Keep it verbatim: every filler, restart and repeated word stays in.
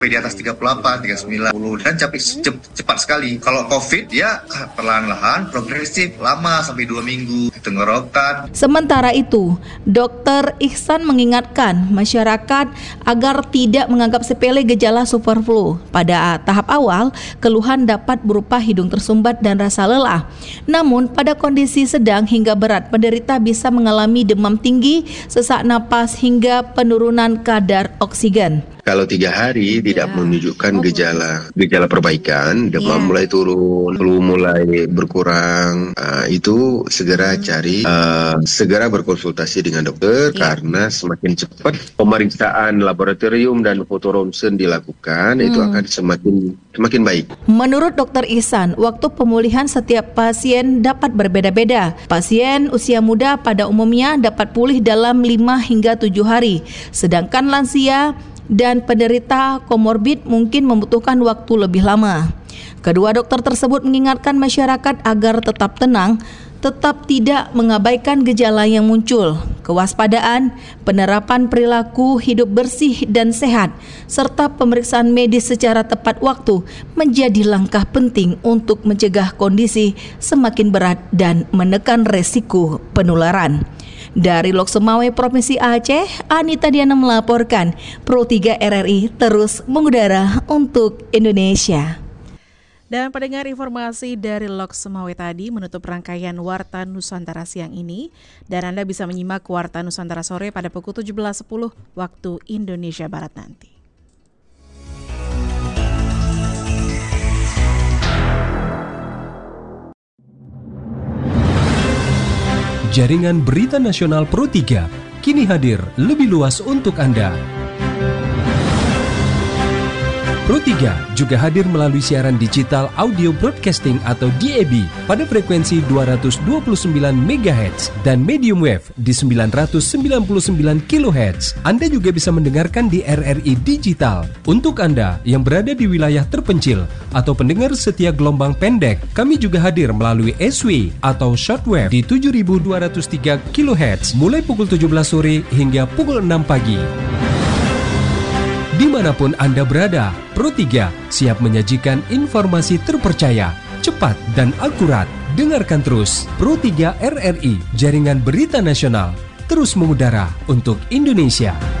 di atas tiga puluh delapan, tiga puluh sembilan, tiga puluh dan cepat, cepat sekali. Kalau COVID ya perlahan-lahan, progresif, lama sampai dua minggu, tenggorokan. Sementara itu, Dokter Ihsan mengingatkan masyarakat agar tidak menganggap sepele gejala super flu. Pada tahap awal, keluhan dapat berupa hidung tersumbat dan rasa lelah. Namun, pada kondisi sedang hingga berat, penderita bisa mengalami demam tinggi, sesak napas hingga penurunan kadar oksigen. Kalau tiga hari tidak ya. menunjukkan gejala gejala perbaikan, demam ya. mulai turun, flu mulai berkurang, uh, itu segera cari, uh, segera berkonsultasi dengan dokter ya. Karena semakin cepat pemeriksaan laboratorium dan foto ronsen dilakukan, hmm. itu akan semakin semakin baik. Menurut Dokter Ihsan, waktu pemulihan setiap pasien dapat berbeda-beda. Pasien usia muda pada umumnya dapat pulih dalam lima hingga tujuh hari, sedangkan lansia dan penderita komorbid mungkin membutuhkan waktu lebih lama. Kedua dokter tersebut mengingatkan masyarakat agar tetap tenang, tetap tidak mengabaikan gejala yang muncul. Kewaspadaan, penerapan perilaku hidup bersih dan sehat, serta pemeriksaan medis secara tepat waktu menjadi langkah penting untuk mencegah kondisi semakin berat dan menekan resiko penularan. Dari Loksemawe, Provinsi Aceh, Anita Diana melaporkan. Pro tiga R R I terus mengudara untuk Indonesia. Dan pendengar, informasi dari Loksemawe tadi menutup rangkaian Warta Nusantara siang ini. Dan Anda bisa menyimak Warta Nusantara sore pada pukul tujuh belas sepuluh waktu Indonesia Barat nanti. Jaringan Berita Nasional Pro tiga kini hadir lebih luas untuk Anda. Pro tiga juga hadir melalui siaran digital audio broadcasting atau D A B pada frekuensi dua ratus dua puluh sembilan megahertz dan medium wave di sembilan ratus sembilan puluh sembilan kilohertz. Anda juga bisa mendengarkan di R R I Digital. Untuk Anda yang berada di wilayah terpencil atau pendengar setia gelombang pendek, kami juga hadir melalui S W atau shortwave di tujuh ribu dua ratus tiga kilohertz mulai pukul tujuh belas sore hingga pukul enam pagi. Dimanapun Anda berada, Pro tiga siap menyajikan informasi terpercaya, cepat dan akurat. Dengarkan terus Pro tiga R R I, Jaringan Berita Nasional, terus mengudara untuk Indonesia.